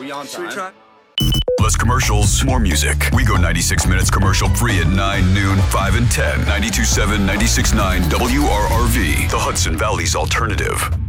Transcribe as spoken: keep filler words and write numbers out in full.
we on Should we time? try? Less commercials, more music. We go ninety-six minutes commercial free at nine, noon, five, and ten. ninety-two point seven, ninety-six point nine W R R V, the Hudson Valley's alternative.